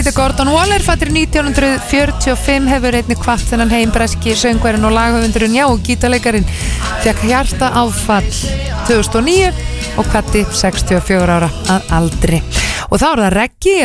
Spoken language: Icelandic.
heitir Gordon Waller, fæddur 1945, hefur einnig kvatt þennan heim. Breski söngvarinn og laghöfundurinn, já, og gítarleikarin fékk hjartaáfall 2009 og kvatti 64 ára að aldri. Og þá er það reggae